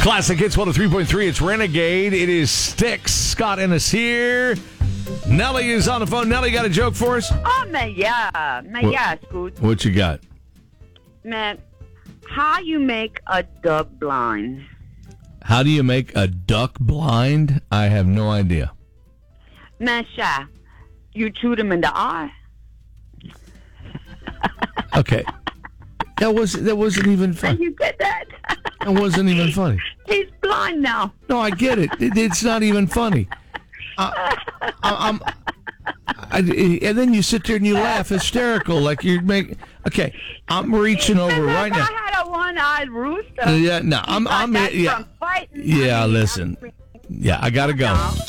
Classic Hits 103.3. It's Renegade. It is Styx. Scott Ennis here. Nellie is on the phone. Nellie, got a joke for us? Oh, yeah, Scoot. What you got? Man, how you make a duck blind? How do you make a duck blind? I have no idea. Man, Sha, you shoot him in the eye. Okay. That wasn't even funny. You get that? That wasn't even funny. He's blind now. No, I get it. It's not even funny. And then you sit there and you laugh hysterical like you're making. Okay, I'm reaching over right now. I had a one-eyed rooster. Yeah, no, I'm. Yeah, listen. Yeah, I gotta go.